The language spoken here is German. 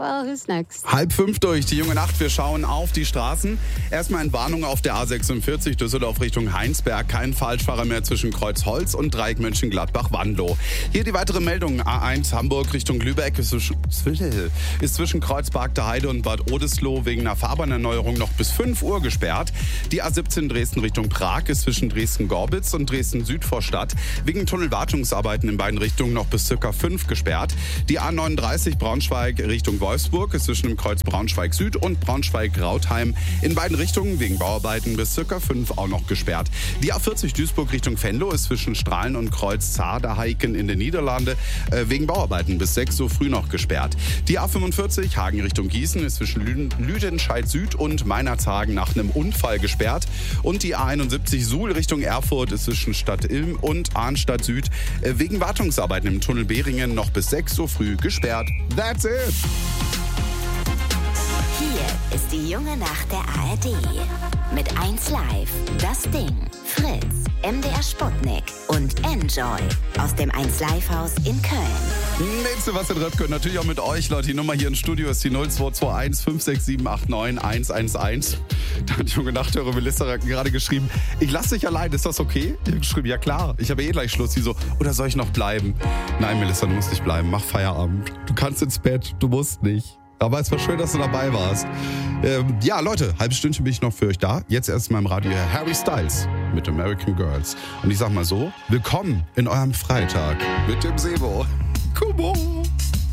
well, who's next? 4:30 durch, die junge Nacht. Wir schauen auf die Straßen. Erstmal in Warnung auf der A46 Düsseldorf Richtung Heinsberg. Kein Falschfahrer mehr zwischen Kreuzholz und Dreieck Mönchengladbach-Wanlo. Hier die weitere Meldung. A1 Hamburg Richtung Lübeck ist zwischen Kreuzberg Heide und Bad Oldesloe wegen einer Fahrbahnerneuerung noch bis 5 Uhr gesperrt. Die A17 Dresden Richtung Prag ist zwischen Dresden-Gorbitz und Dresden-Südvorstadt wegen Tunnelwartungsarbeiten in beiden Richtungen noch bis ca. 5 gesperrt. Die A39 Braunschweig Richtung Wolfsburg ist zwischen dem Kreuz Braunschweig Süd und Braunschweig-Rautheim in beiden Richtungen wegen Bauarbeiten bis ca. 5 auch noch gesperrt. Die A40 Duisburg Richtung Venlo ist zwischen Strahlen und Kreuz Zaarderheiken in den Niederlanden wegen Bauarbeiten bis 6 so früh noch gesperrt. Die A45 Hagen Richtung Gießen ist zwischen Lüdenscheid Süd und Meinerzhagen nach einem Unfall gesperrt. Und die A71 Suhl Richtung Erfurt ist zwischen Stadt Ilm und Arnstadt Süd wegen Wartungsarbeiten im Tunnel Behringen noch bis 6 so früh gesperrt. That's it! Hier ist die junge Nacht der ARD. Mit 1Live, Das Ding, Fritz, MDR Sputnik und Enjoy aus dem 1Live-Haus in Köln. Nächste, was ihr treffen könnt, natürlich auch mit euch, Leute. Die Nummer hier im Studio ist die 0221 56789 111. Da hat die junge Nachthörer Melissa gerade geschrieben, ich lasse dich allein, ist das okay? Ich habe geschrieben, ja klar, ich habe gleich Schluss. Die so, oder soll ich noch bleiben? Nein, Melissa, du musst nicht bleiben, mach Feierabend. Du kannst ins Bett, du musst nicht. Aber es war schön, dass du dabei warst. Ja, Leute, halbes Stündchen bin ich noch für euch da. Jetzt erstmal im Radio Harry Styles mit American Girls. Und ich sag mal so, willkommen in eurem Freitag mit dem Sebo. Come on.